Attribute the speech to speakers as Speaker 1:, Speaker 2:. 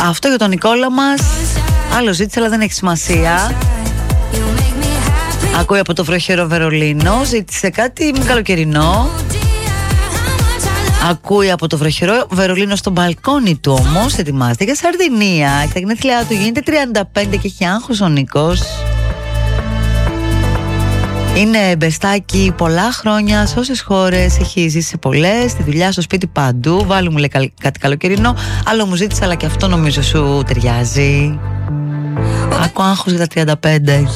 Speaker 1: Αυτό για τον Νικόλα μας. Άλλο ζήτησε, αλλά δεν έχει σημασία. Ακούει από το βροχερό Βερολίνο. Ζήτησε κάτι καλοκαιρινό. Ακούει από το βροχερό Βερολίνο στο μπαλκόνι του, όμως ετοιμάζεται για Σαρδινία. Τα γενέθλιά του γίνεται 35 και έχει άγχος ο Νίκος. Είναι μπεστάκι πολλά χρόνια, σε όσες χώρες έχει ζήσει, σε πολλές, στη δουλειά, στο σπίτι, παντού. Βάλου μου λέει κάτι καλοκαιρινό. Άλλο μου ζήτησε, αλλά και αυτό νομίζω σου ταιριάζει. Άκου άγχος για τα 35.